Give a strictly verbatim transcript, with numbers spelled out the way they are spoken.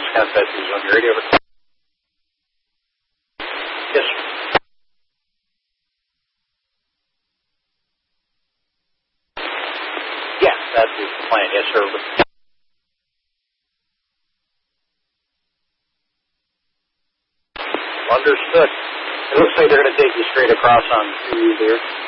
Wisconsin is on your radio. Yes, sir. Yes, that is the plan. Yes, sir. Understood. It looks like they're going to take you straight across on two there.